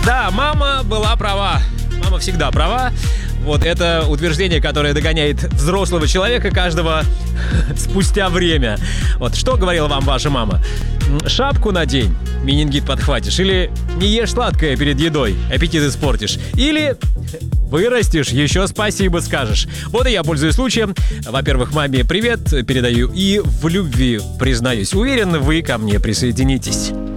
Да, мама была права. Мама всегда права. Вот это утверждение, которое догоняет взрослого человека каждого спустя время. Вот что говорила вам ваша мама? Шапку надень, менингит подхватишь. Или не ешь сладкое перед едой, аппетит испортишь. Или вырастешь, еще спасибо скажешь. Вот и я пользуюсь случаем. Во-первых, маме привет передаю и в любви признаюсь. Уверен, вы ко мне присоединитесь.